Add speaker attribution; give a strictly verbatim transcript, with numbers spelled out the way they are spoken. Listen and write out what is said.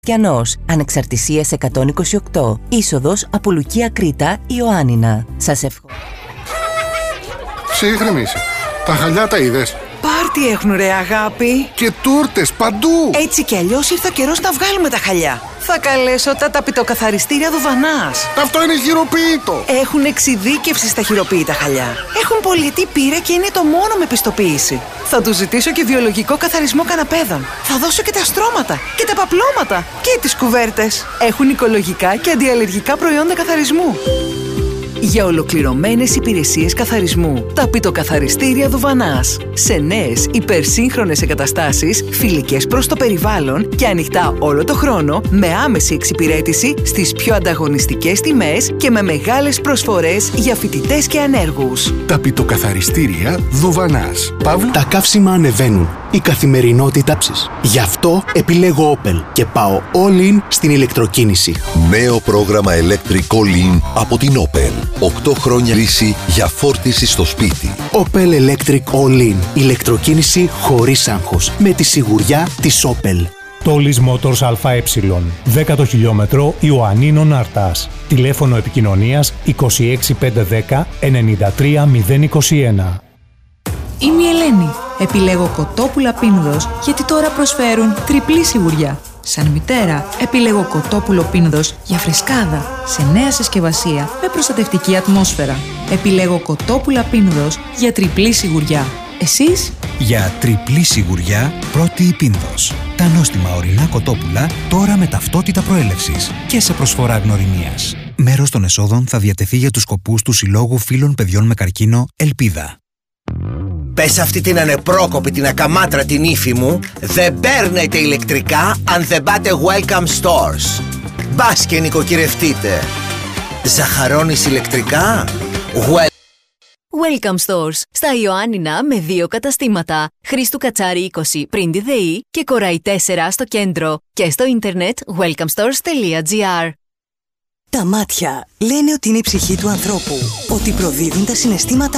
Speaker 1: Κιανός, Ανεξαρτησίας εκατόν είκοσι οκτώ, είσοδος από Λουκία Κρήτα, Ιωάννινα. Σας ευχαριστώ.
Speaker 2: Ψύχρεμη είσαι. Τα χαλιά τα είδες?
Speaker 3: Πάρτι έχουν ρε αγάπη.
Speaker 2: Και τούρτες παντού.
Speaker 3: Έτσι κι αλλιώς ήρθε ο καιρός να βγάλουμε τα χαλιά. Θα καλέσω τα ταπητοκαθαριστήρια Δουβανάς.
Speaker 2: Αυτό είναι χειροποίητο.
Speaker 3: Έχουν εξειδίκευση στα χειροποίητα χαλιά. Έχουν πολυετή πείρα και είναι το μόνο με πιστοποίηση. Θα τους ζητήσω και βιολογικό καθαρισμό καναπέδων. Θα δώσω και τα στρώματα και τα παπλώματα και τις κουβέρτες. Έχουν οικολογικά και αντιαλλεργικά προϊόντα καθαρισμού. Για ολοκληρωμένες υπηρεσίες καθαρισμού, ταπητοκαθαριστήρια Δουβανάς. Σε νέες υπερσύγχρονες εγκαταστάσεις, φιλικές προς το περιβάλλον και ανοιχτά όλο το χρόνο, με άμεση εξυπηρέτηση στις πιο ανταγωνιστικές τιμές και με μεγάλες προσφορές για φοιτητές και ανέργους.
Speaker 2: Ταπητοκαθαριστήρια Δουβανάς. Παύλα.
Speaker 4: Τα καύσιμα ανεβαίνουν. Η καθημερινότητα ψης. Γι' αυτό επιλέγω Opel και πάω all in στην ηλεκτροκίνηση.
Speaker 5: Νέο πρόγραμμα Electric All In από την Opel. οκτώ χρόνια λύση για φόρτιση στο σπίτι.
Speaker 4: Opel Electric All In. Ηλεκτροκίνηση χωρίς άγχος. Με τη σιγουριά της Opel.
Speaker 6: Τόλις Motors ΑΕ. δέκατο χιλιόμετρο Ιωαννίνων Αρτάς. Τηλέφωνο επικοινωνίας είκοσι έξι πεντακόσια δέκα ενενήντα τρία μηδέν είκοσι ένα.
Speaker 7: Είμαι η Ελένη. Επιλέγω κοτόπουλα πίνδος γιατί τώρα προσφέρουν τριπλή σιγουριά. Σαν μητέρα, επιλέγω κοτόπουλο πίνδος για φρεσκάδα, σε νέα συσκευασία με προστατευτική ατμόσφαιρα. Επιλέγω κοτόπουλα πίνδος για τριπλή σιγουριά. Εσείς?
Speaker 8: Για τριπλή σιγουριά, πρώτη η πίνδος. Τα νόστιμα ορεινά κοτόπουλα τώρα με ταυτότητα προέλευσης και σε προσφορά γνωριμίας. Μέρος των εσόδων θα διατεθεί για τους σκοπούς του Συλλόγου Φίλων Παιδιών με Καρκίνο Ελπίδα.
Speaker 9: Πες αυτή την ανεπρόκοπη, την ακαμάτρα την ύφη μου, δεν παίρνετε ηλεκτρικά αν δεν πάτε Welcome Stores. Μπας και νοικοκυρευτείτε. Ζαχαρώνεις ηλεκτρικά? Well...
Speaker 10: Welcome Stores. Στα Ιωάννινα με δύο καταστήματα. Χρήστου Κατσάρη είκοσι πριν τη ΔΕΗ και Κοραή τέσσερα στο κέντρο. Και στο ίντερνετ welcome stores τελεία gr.
Speaker 11: Τα μάτια λένε ότι είναι η ψυχή του ανθρώπου, ότι προδίδουν τα συναισθήματα